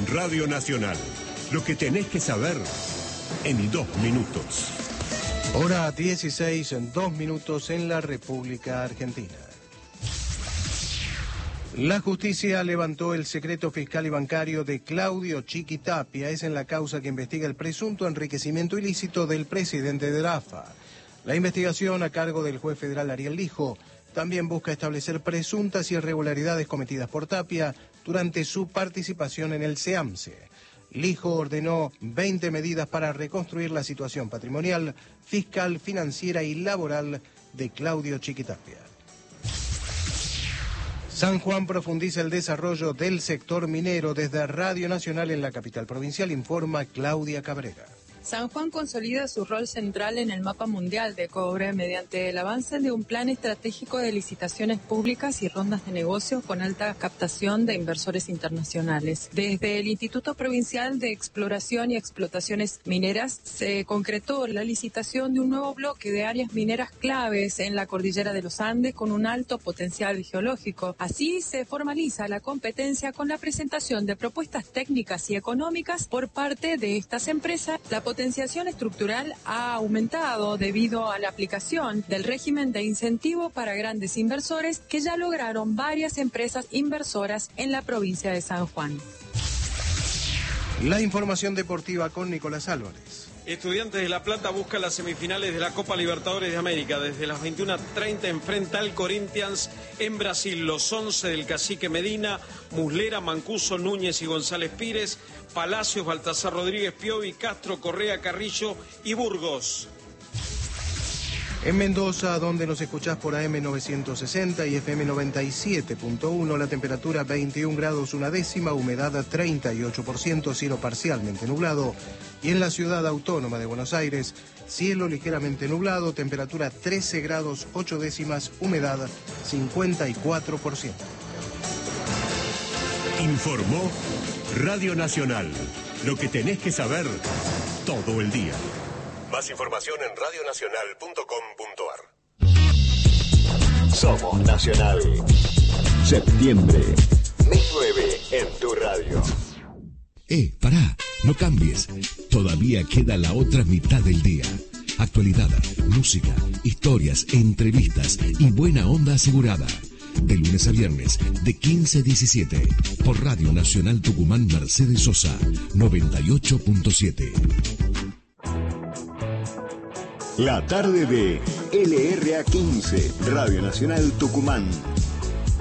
Radio Nacional. Lo que tenés que saber en 2 minutos. Hora 16 en 2 minutos en la República Argentina. La justicia levantó el secreto fiscal y bancario de Claudio Chiquitapia. Es en la causa que investiga el presunto enriquecimiento ilícito del presidente de la AFA. La investigación, a cargo del juez federal Ariel Lijo, también busca establecer presuntas irregularidades cometidas por Tapia durante su participación en el SEAMSE. Lijo ordenó 20 medidas para reconstruir la situación patrimonial, fiscal, financiera y laboral de Claudio Chiquitapia. San Juan profundiza el desarrollo del sector minero. Desde Radio Nacional en la capital provincial informa Claudia Cabrera. San Juan consolida su rol central en el mapa mundial de cobre mediante el avance de un plan estratégico de licitaciones públicas y rondas de negocios con alta captación de inversores internacionales. Desde el Instituto Provincial de Exploración y Explotaciones Mineras se concretó la licitación de un nuevo bloque de áreas mineras claves en la cordillera de los Andes con un alto potencial geológico. Así se formaliza la competencia con la presentación de propuestas técnicas y económicas por parte de estas empresas. La potenciación estructural ha aumentado debido a la aplicación del régimen de incentivo para grandes inversores que ya lograron varias empresas inversoras en la provincia de San Juan. La información deportiva con Nicolás Álvarez. Estudiantes de La Plata busca las semifinales de la Copa Libertadores de América. Desde las 21:30 enfrenta al Corinthians en Brasil. Los 11 del Cacique Medina, Muslera, Mancuso, Núñez y González Pires, Palacios, Baltasar Rodríguez, Piovi, Castro, Correa, Carrillo y Burgos. En Mendoza, donde nos escuchás por AM 960 y FM 97.1, la temperatura 21 grados una décima, humedad 38%, cielo parcialmente nublado. Y en la ciudad autónoma de Buenos Aires, cielo ligeramente nublado, temperatura 13 grados 8 décimas, humedad 54%. Informó Radio Nacional. Lo que tenés que saber todo el día. Más información en radionacional.com.ar. Somos Nacional. Septiembre, mes 9 en tu radio. Pará, no cambies. Todavía queda la otra mitad del día. Actualidad, música, historias, entrevistas y buena onda asegurada. De lunes a viernes, de 15 a 17. Por Radio Nacional Tucumán Mercedes Sosa, 98.7. La tarde de LRA 15, Radio Nacional Tucumán.